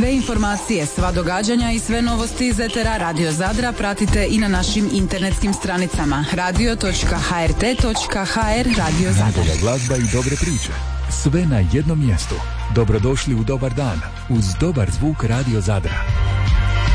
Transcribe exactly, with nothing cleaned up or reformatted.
Sve informacije, sva događanja i sve novosti iz etera Radio Zadra pratite i na našim internetskim stranicama radio točka h r t točka h r Radio Zadar. Najbolja glazba i dobre priče. Sve na jednom mjestu. Dobrodošli u dobar dan uz dobar zvuk Radio Zadra.